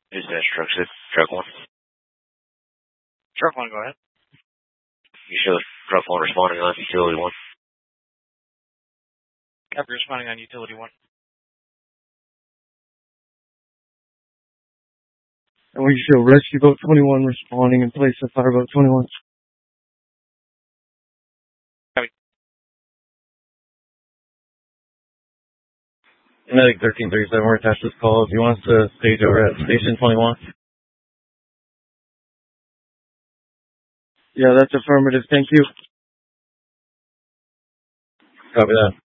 Dispatch truck 6, truck 1. Truck 1, go ahead. You show truck 1 responding on utility 1. Copy, responding on utility 1. And we show rescue boat 21 responding in place of fireboat 21. Copy. Medic 1337, we're attached to this call. Do you want us to stage over at station 21? Yeah, that's affirmative. Thank you. Copy that.